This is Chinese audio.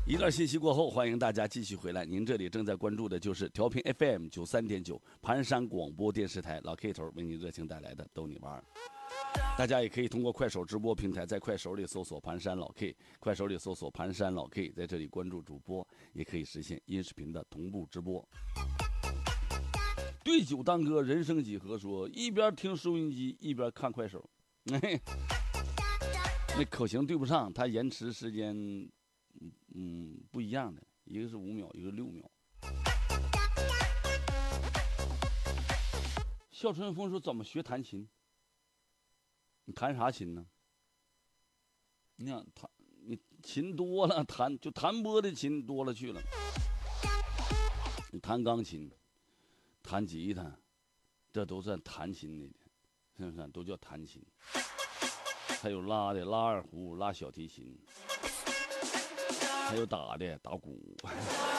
一段信息过后，欢迎大家继续回来。您这里正在关注的就是调频 FM 93.9盘山广播电视台老 K 头为您热情带来的逗你玩。大家也可以通过快手直播平台，在快手里搜索盘山老 K， 快手里搜索盘山老 K， 在这里关注主播，也可以实现音视频的同步直播。对酒当歌，人生几何说，一边听收音机一边看快手。那口型对不上，它延迟时间不一样的，一个是5秒，一个是6秒。肖春风说：“怎么学弹琴？你弹啥琴呢？你想弹，你琴多了，弹拨的琴多了去了。你弹钢琴，弹吉他，这都算弹琴的，是不是？都叫弹琴。还有拉的，拉二胡，拉小提琴，还有打的，打鼓。”